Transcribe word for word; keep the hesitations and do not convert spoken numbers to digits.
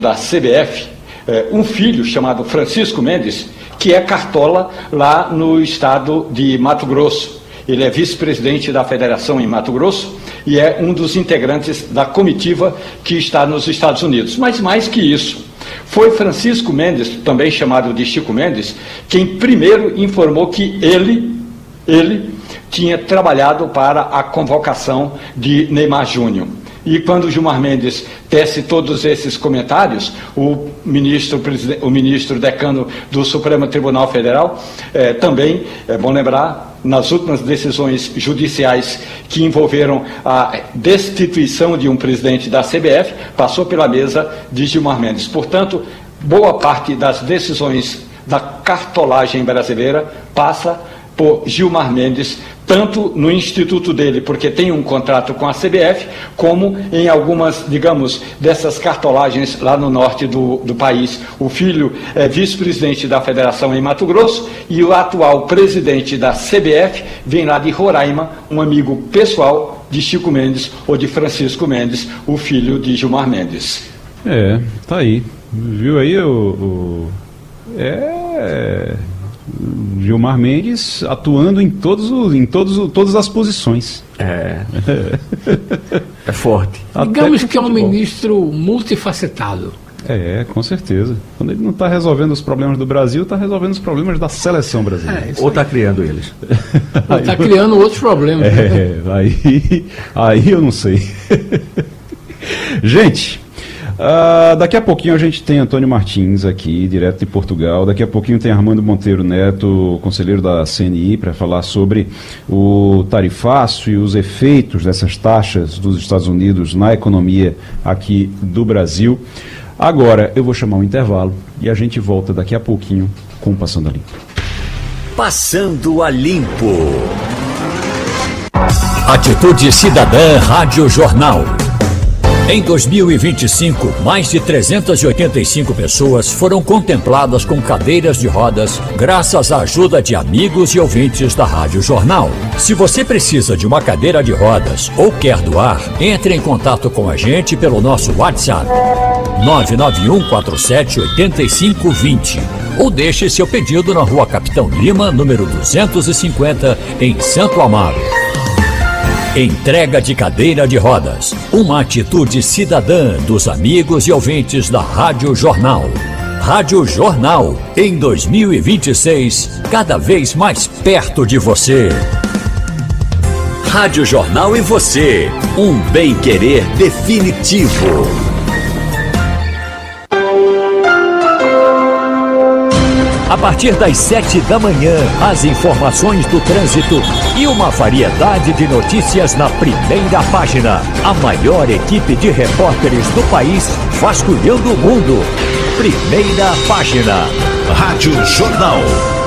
da C B F, um filho chamado Francisco Mendes, que é cartola lá no estado de Mato Grosso. Ele é vice-presidente da federação em Mato Grosso e é um dos integrantes da comitiva que está nos Estados Unidos. Mas mais que isso, foi Francisco Mendes, também chamado de Chico Mendes, quem primeiro informou que ele, ele tinha trabalhado para a convocação de Neymar Júnior. E quando o Gilmar Mendes tece todos esses comentários, o ministro, o ministro decano do Supremo Tribunal Federal, eh, também, é bom lembrar, nas últimas decisões judiciais que envolveram a destituição de um presidente da C B F, passou pela mesa de Gilmar Mendes. Portanto, boa parte das decisões da cartolagem brasileira passa por Gilmar Mendes, tanto no instituto dele, porque tem um contrato com a C B F, como em algumas, digamos, dessas cartolagens lá no norte do, do país. O filho é vice-presidente da federação em Mato Grosso e o atual presidente da C B F vem lá de Roraima, um amigo pessoal de Chico Mendes ou de Francisco Mendes, o filho de Gilmar Mendes. É, tá aí. Viu aí o... o... É... Gilmar Mendes atuando em, todos os, em todos, todas as posições. É, é forte. Digamos que é um ministro multifacetado. É, com certeza. Quando ele não está resolvendo os problemas do Brasil, está resolvendo os problemas da seleção brasileira. É, ou está criando eles. Ou está criando outros problemas. É, aí, aí eu não sei. Gente... Uh, daqui a pouquinho a gente tem Antônio Martins aqui, direto de Portugal. Daqui a pouquinho tem Armando Monteiro Neto, conselheiro da C N I, para falar sobre o tarifaço e os efeitos dessas taxas dos Estados Unidos na economia aqui do Brasil. Agora eu vou chamar um intervalo e a gente volta daqui a pouquinho com o Passando a Limpo. Passando a Limpo. Atitude Cidadã Rádio Jornal. Em dois mil e vinte e cinco, mais de trezentas e oitenta e cinco pessoas foram contempladas com cadeiras de rodas graças à ajuda de amigos e ouvintes da Rádio Jornal. Se você precisa de uma cadeira de rodas ou quer doar, entre em contato com a gente pelo nosso WhatsApp nove nove um quatro sete oito cinco dois zero ou deixe seu pedido na Rua Capitão Lima, número duzentos e cinquenta, em Santo Amaro. Entrega de cadeira de rodas, uma atitude cidadã dos amigos e ouvintes da Rádio Jornal. Rádio Jornal, em dois mil e vinte e seis, cada vez mais perto de você. Rádio Jornal e você, um bem-querer definitivo. A partir das sete da manhã, as informações do trânsito e uma variedade de notícias na primeira página. A maior equipe de repórteres do país vasculhando o mundo. Primeira página. Rádio Jornal.